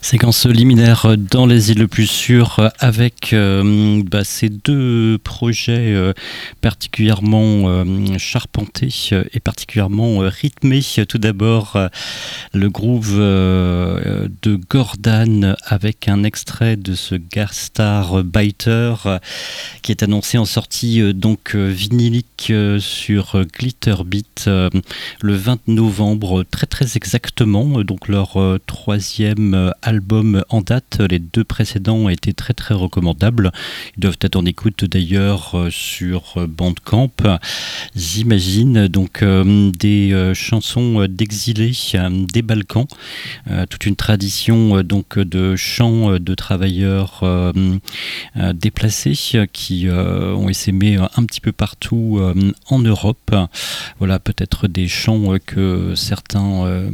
Séquence liminaire dans les îles le plus sûres avec ces deux projets particulièrement charpentés et particulièrement rythmés. Tout d'abord, le groove de Gordon avec un extrait de ce Garstar Biter qui est annoncé en sortie vinylique sur Glitterbeat le 20 novembre, très très exactement, donc leur troisième album en date. Les deux précédents étaient très très recommandables. Ils doivent être en écoute d'ailleurs sur Bandcamp, j'imagine. Donc des chansons d'exilés des Balkans, toute une tradition donc de chants de travailleurs déplacés qui ont essaimé un petit peu partout en Europe. Voilà, peut-être des chants que certains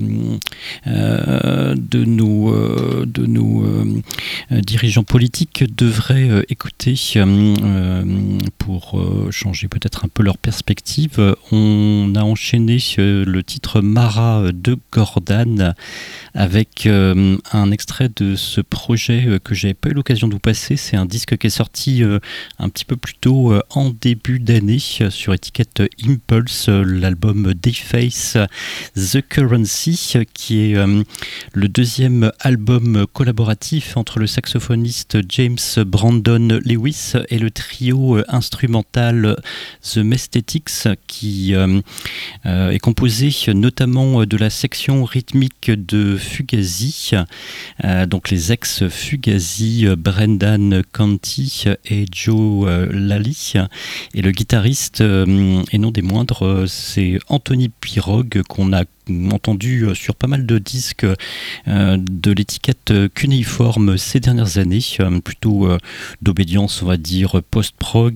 de nos dirigeants politiques devraient écouter pour changer peut-être un peu leur perspective. On a enchaîné le titre Mara de Gordon avec un extrait de ce projet que j'avais pas eu l'occasion de vous passer. C'est un disque qui est sorti un petit peu plus tôt en début d'année sur étiquette Impulse, l'album Deface The Currency, qui est le deuxième album collaboratif entre le saxophoniste James Brandon Lewis et le trio instrumental The Mesthetics, qui est composé notamment de la section rythmique de Fugazi, donc les ex-Fugazi Brendan Canty et Joe Lally, et le guitariste, et non des moindres, c'est Anthony Pirog, qu'on a entendu sur pas mal de disques de l'étiquette cunéiforme ces dernières années, plutôt d'obédience, on va dire post-prog,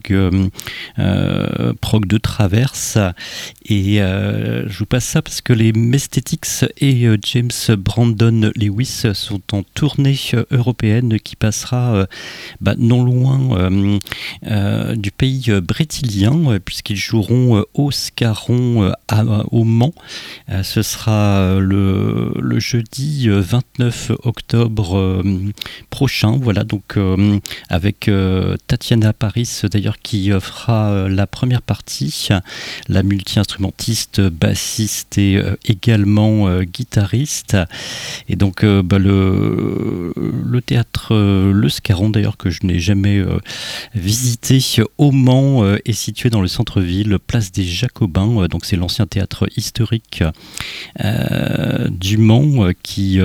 prog de traverse. Et je vous passe ça parce que les Mesthetics et James Brandon Lewis sont en tournée européenne qui passera non loin du pays brésilien, puisqu'ils joueront au Scarron au Mans. Ce sera le jeudi 29 octobre prochain. Voilà, donc avec Tatiana Paris d'ailleurs qui fera la première partie, la multi-instrumentiste, bassiste et également guitariste. Et donc le théâtre Le Scarron, d'ailleurs, que je n'ai jamais visité, au Mans, est situé dans le centre-ville, place des Jacobins. Donc c'est l'ancien théâtre historique du Mans qui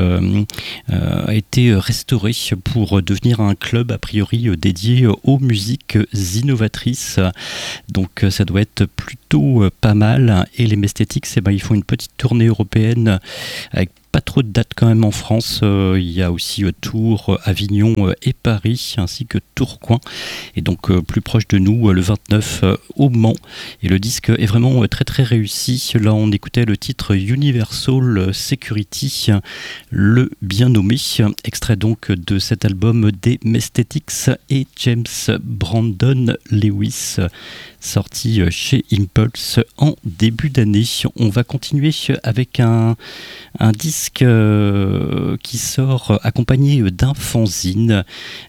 a été restauré pour devenir un club a priori dédié aux musiques innovatrices. Donc ça doit être plutôt pas mal. Et les Mesthetics, ils font une petite tournée européenne avec pas trop de dates quand même en France. Il y a aussi Tours, Avignon et Paris, ainsi que Tourcoing. Et donc plus proche de nous, le 29 au Mans. Et le disque est vraiment très très réussi. Là, on écoutait le titre Universal Security, le bien nommé. Extrait donc de cet album des Mesthetics et James Brandon Lewis, sorti chez Impulse en début d'année. On va continuer avec un disque qui sort accompagné d'un fanzine,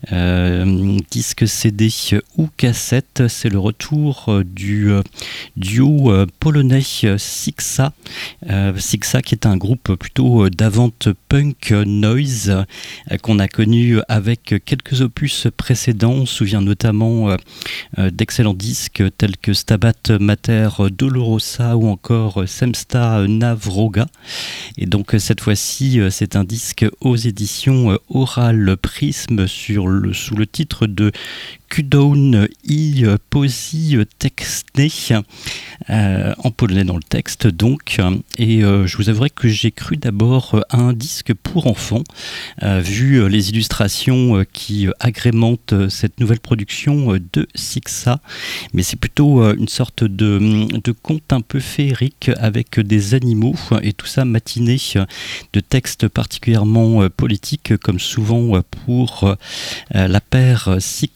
disque CD ou cassette. C'est le retour du duo polonais Sixa. Sixa, qui est un groupe plutôt d'avant-punk noise qu'on a connu avec quelques opus précédents. On se souvient notamment d'excellents disques tels que Stabat Mater Dolorosa ou encore Semsta Navroga. Et donc cette fois-ci, c'est un disque aux éditions Oral Prism sous le titre de Kudown I Posi Tekstne, en polonais dans le texte donc. Et je vous avouerai que j'ai cru d'abord à un disque pour enfants, vu les illustrations qui agrémentent cette nouvelle production de Sixa, mais c'est plutôt une sorte de conte un peu féerique avec des animaux, et tout ça matiné de textes particulièrement politiques, comme souvent pour la paire Sixa.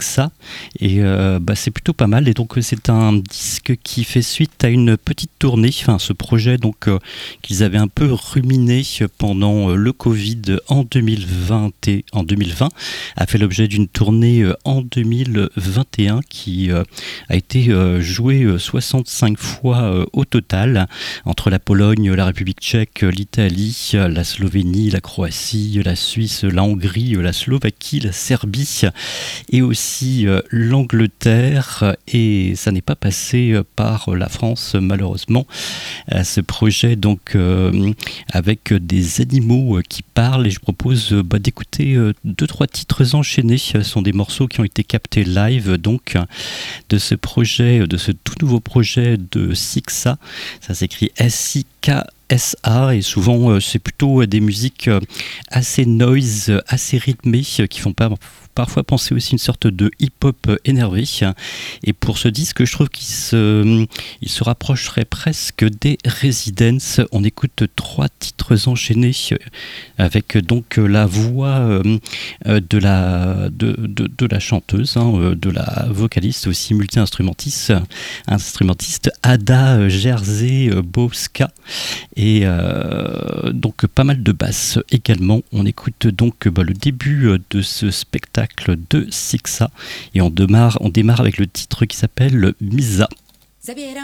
Et c'est plutôt pas mal. Et donc c'est un disque qui fait suite à une petite tournée, enfin ce projet donc qu'ils avaient un peu ruminé pendant le Covid en 2020 et en 2020 a fait l'objet d'une tournée en 2021 qui a été jouée 65 fois au total entre la Pologne, la République tchèque, l'Italie, la Slovénie, la Croatie, la Suisse, la Hongrie, la Slovaquie, la Serbie et aussi l'Angleterre, et ça n'est pas passé par la France malheureusement. Ce projet donc avec des animaux qui parlent, et je propose d'écouter 2-3 titres enchaînés. Ce sont des morceaux qui ont été captés live donc de ce projet, de ce tout nouveau projet de Sixa. Ça s'écrit SIKSA, et souvent c'est plutôt des musiques assez noise, assez rythmées, qui font parfois penser aussi une sorte de hip-hop énervé. Et pour ce disque, je trouve qu'il se rapprocherait presque des Residents. On écoute 3 titres enchaînés avec donc la voix de la chanteuse, de la vocaliste aussi multi-instrumentiste Ada Jerzebowska, et donc pas mal de basses également. On écoute donc le début de ce spectacle de Sixa, et on démarre avec le titre qui s'appelle Misa.